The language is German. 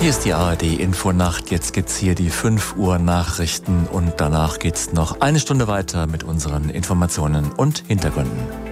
Hier ist die ARD-Infonacht. Jetzt gibt's hier die 5 Uhr Nachrichten und danach geht's noch eine Stunde weiter mit unseren Informationen und Hintergründen.